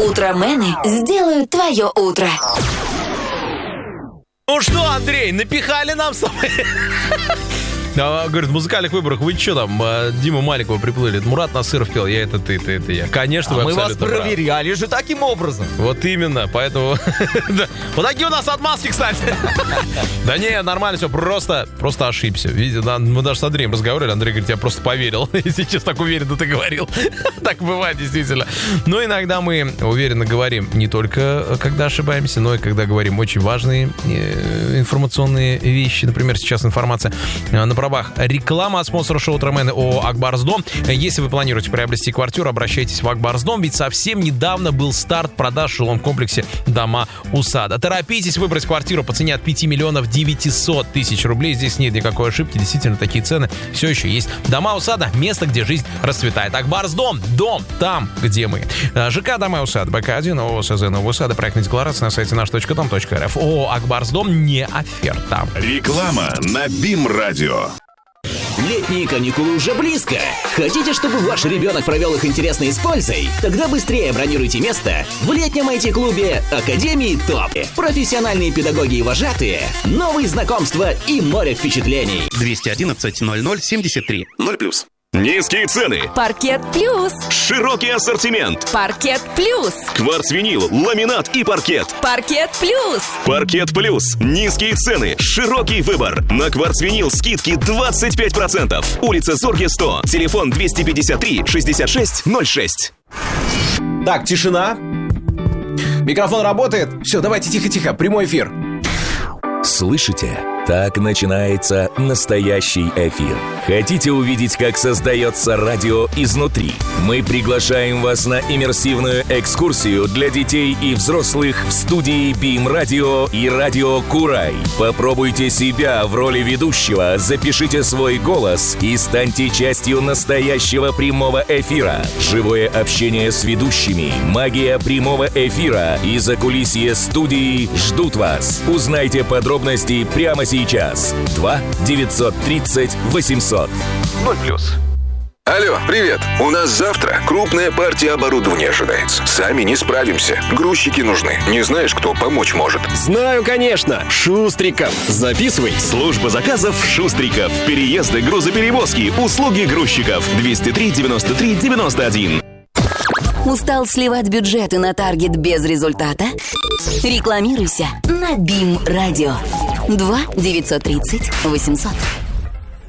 Утромены сделают твое утро. Ну что, Андрей, напихали нам с тобой? Говорит, в музыкальных выборах вы что там, Диму Маликова приплыли? Мурат Насыров пел, я это ты, это я. Конечно, вы мы вас абсолютно правы. проверяли же таким образом. Вот именно, поэтому... Вот такие у нас отмазки, кстати. Да не, нормально все, просто ошибся. Мы даже с Андреем разговаривали, Андрей говорит, я просто поверил. И сейчас так уверенно ты говорил. Так бывает, действительно. Но иногда мы уверенно говорим не только когда ошибаемся, но и когда говорим очень важные информационные вещи. Например, сейчас информация на правах реклама от спонсора шоу «Утромены» ООО «Акбарсдом». Если вы планируете приобрести квартиру, обращайтесь в «Акбарсдом», ведь совсем недавно был старт продаж в жилом комплексе «Дома-Усада». Торопитесь выбрать квартиру по цене от 5 миллионов 900 тысяч рублей. Здесь нет никакой ошибки, действительно, такие цены все еще есть. «Дома-Усада» — место, где жизнь расцветает. «Акбарсдом» — дом там, где мы. ЖК «Дома-Усада», БК-1, ООО СЗ «Новоусада», проектная декларация на сайте наш.дом.рф. ООО «Акбарсдом» не оферта. Реклама на БИМ-радио. Летние каникулы уже близко. Хотите, чтобы ваш ребенок провел их интересно и с пользой? Тогда быстрее бронируйте место в летнем IT-клубе Академии ТОП. Профессиональные педагоги и вожатые, новые знакомства и море впечатлений. 211 00 73 0+. Низкие цены. Паркет Плюс. Широкий ассортимент. Паркет Плюс. Кварцвинил, ламинат и паркет. Паркет Плюс. Паркет Плюс. Низкие цены. Широкий выбор. На кварцвинил скидки 25%. Улица Зорге 100. Телефон 253 66 06. Так, тишина. Микрофон работает. Все, давайте тихо-тихо, прямой эфир. Слышите? Так начинается настоящий эфир. Хотите увидеть, как создается радио изнутри? Мы приглашаем вас на иммерсивную экскурсию для детей и взрослых в студии БИМ-радио и радио Курай. Попробуйте себя в роли ведущего, запишите свой голос и станьте частью настоящего прямого эфира. Живое общение с ведущими, магия прямого эфира и закулисье студии ждут вас. Узнайте подробности прямо сейчас. 2-930-800. 0+. Алло, привет. У нас завтра крупная партия оборудования ожидается. Сами не справимся. Грузчики нужны. Не знаешь, кто помочь может? Знаю, конечно. Шустриков. Записывай. Служба заказов Шустриков. Переезды, грузоперевозки, услуги грузчиков. 203 93 91. Устал сливать бюджеты на таргет без результата? Рекламируйся на БИМ-радио. 2-930-800.